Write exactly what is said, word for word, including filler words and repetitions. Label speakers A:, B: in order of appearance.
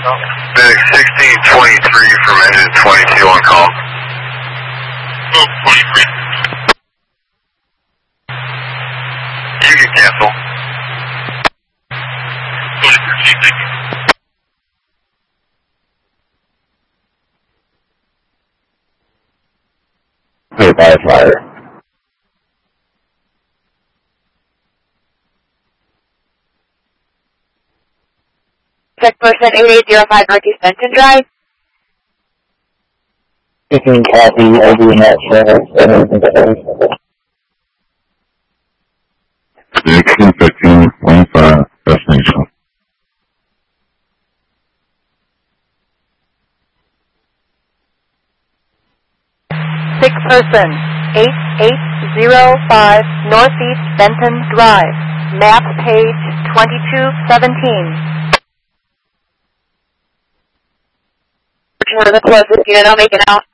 A: Medic sixteen twenty-three from engine twenty-two on call.
B: Oh, twenty-three.
A: You can cancel.
B: twenty-three, thank you.
C: Hey, by fire.
D: Check person eight eight zero five Northeast Benton Drive.
C: Taking copy, over net service. Sixteen fifteen one five destination.
D: Six person eight eight zero five Northeast Benton Drive. Map page twenty-two seventeen. One of the closest unit, I'll make it out.